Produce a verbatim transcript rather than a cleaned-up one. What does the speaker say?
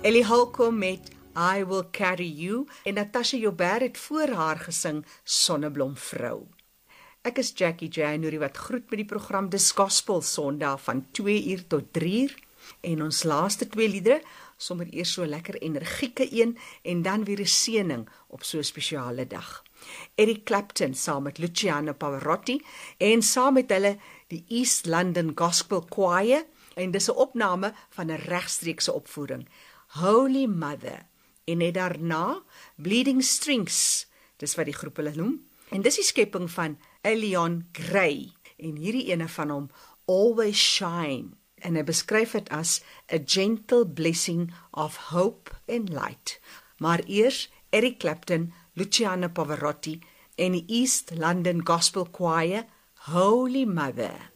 Ellie Holcomb met I Will Carry You en Natasha Joubert het voor haar gesing Sonneblomvrou. Ek is Jackie January wat groet met die program Dis Gospel Sondag van twee uur tot drie uur en ons laaste twee liedere, sommer eers so lekker energieke een en dan weer 'n seëning op so 'n spesiale dag. Eric Clapton saam met Luciano Pavarotti en saam met hulle die East London Gospel Choir en dis 'n opname van 'n regstreekse opvoering. Holy Mother en net daarna Bleeding Strings, dis wat die groep hulle noem. En dis die skepping van Leon Gray en hierdie ene van hom Always Shine en hy beskryf dit as a gentle blessing of hope and light. Maar eers Eric Clapton, Luciano Pavarotti en die East London Gospel Choir Holy Mother.